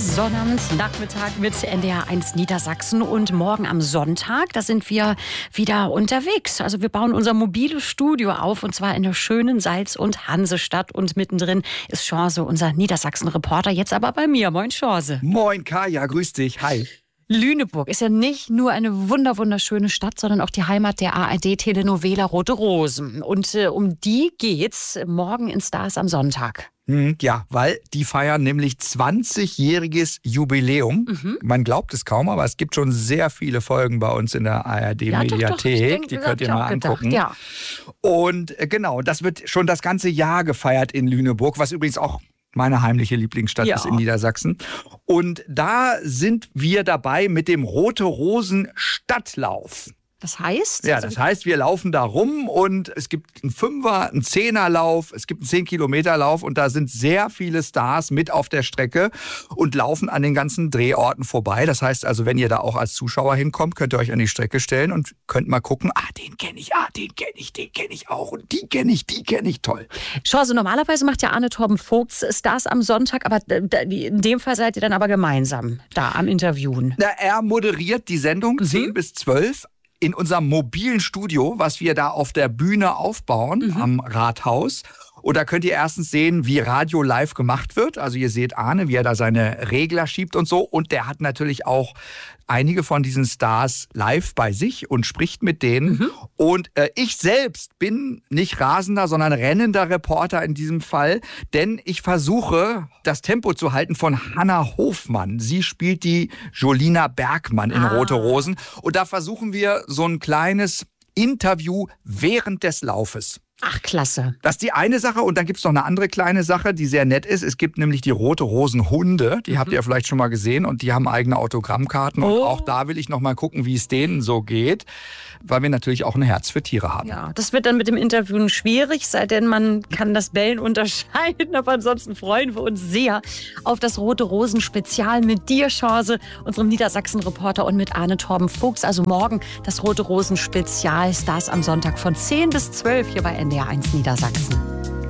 Sonnabendnachmittag mit NDR 1 Niedersachsen und morgen am Sonntag, da sind wir wieder unterwegs. Also wir bauen unser mobiles Studio auf und zwar in der schönen Salz- und Hansestadt und mittendrin ist Chance, unser Niedersachsen-Reporter, jetzt aber bei mir. Moin Chance. Moin Kaya, grüß dich, hi. Lüneburg ist ja nicht nur eine wunderschöne Stadt, sondern auch die Heimat der ARD-Telenovela Rote Rosen. Und um die geht's morgen in Stars am Sonntag. Ja, weil die feiern nämlich 20-jähriges Jubiläum. Man glaubt es kaum, aber es gibt schon sehr viele Folgen bei uns in der ARD-Mediathek. Die könnt ihr mal angucken. Ja. Und genau, das wird schon das ganze Jahr gefeiert in Lüneburg, was übrigens auch meine heimliche Lieblingsstadt ist in Niedersachsen. Und da sind wir dabei mit dem Rote Rosen Stadtlauf. Das heißt? Ja, das heißt, wir laufen da rum und es gibt einen 5er, einen 10er-Lauf, es gibt einen 10-Kilometer-Lauf und da sind sehr viele Stars mit auf der Strecke und laufen an den ganzen Drehorten vorbei. Das heißt also, wenn ihr da auch als Zuschauer hinkommt, könnt ihr euch an die Strecke stellen und könnt mal gucken, den kenne ich, den kenne ich auch und die kenne ich, toll. Chance, normalerweise macht ja Arne Torben Vogts Stars am Sonntag, aber in dem Fall seid ihr dann aber gemeinsam da am Interviewen. Na, er moderiert die Sendung 10 bis 12. In unserem mobilen Studio, was wir da auf der Bühne aufbauen, am Rathaus. Und da könnt ihr erstens sehen, wie Radio live gemacht wird. Also ihr seht Arne, wie er da seine Regler schiebt und so. Und der hat natürlich auch einige von diesen Stars live bei sich und spricht mit denen. Und ich selbst bin nicht rasender, sondern rennender Reporter in diesem Fall. Denn ich versuche, das Tempo zu halten von Hannah Hofmann. Sie spielt die Jolina Bergmann in Rote Rosen. Und da versuchen wir so ein kleines Interview während des Laufes. Ach, klasse. Das ist die eine Sache und dann gibt es noch eine andere kleine Sache, die sehr nett ist. Es gibt nämlich die Rote Rosen Hunde, die habt ihr vielleicht schon mal gesehen und die haben eigene Autogrammkarten. Und auch da will ich noch mal gucken, wie es denen so geht, weil wir natürlich auch ein Herz für Tiere haben. Ja, das wird dann mit dem Interviewen schwierig, sei denn man kann das Bellen unterscheiden. Aber ansonsten freuen wir uns sehr auf das Rote Rosen Spezial mit dir, Chance, unserem Niedersachsen-Reporter und mit Arne Torben Vogts. Also morgen das Rote Rosen Spezial, Stars am Sonntag von 10 bis 12 hier bei NDR 1 Niedersachsen.